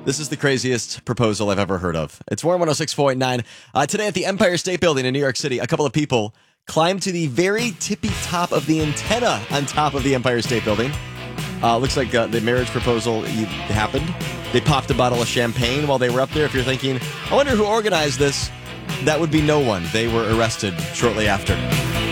This is the craziest proposal I've ever heard of. It's Warren 106.9. Today at the Empire State Building in New York City, a couple of people climbed to the very tippy top of the antenna on top of the Empire State Building. Looks like the marriage proposal happened. They popped a bottle of champagne while they were up there. If you're thinking, I wonder who organized this, that would be no one. They were arrested shortly after.